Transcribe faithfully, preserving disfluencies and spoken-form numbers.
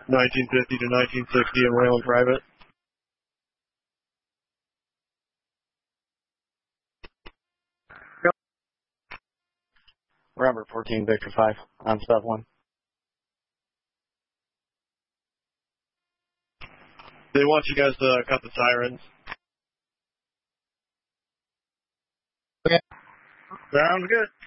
nineteen fifty to nineteen sixty in Wayland Private. Robert fourteen, Victor five, on sub one. They want you guys to cut the sirens. Okay. Sounds good.